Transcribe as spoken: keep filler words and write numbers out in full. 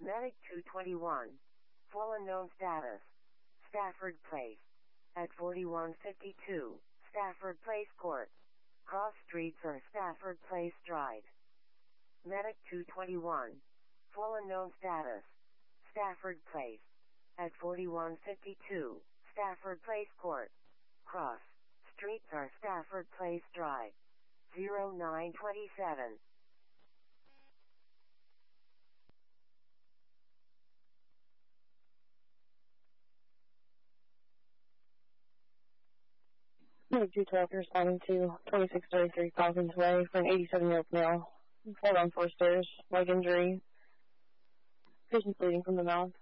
Medic two twenty-one. Full unknown status. Stafford Place. At forty-one fifty-two, Stafford Place Court. Cross streets or Stafford Place Drive. Medic two twenty-one. Full unknown status. Stafford Place. At forty-one fifty-two, Stafford Place Court. Cross streets are Stafford Place Drive. zero nine twenty-seven. Medic two twelve responding to twenty-six thirty-three Falcons Way for an eighty-seven-year-old male. Fall down four stairs, leg injury, patient bleeding from the mouth.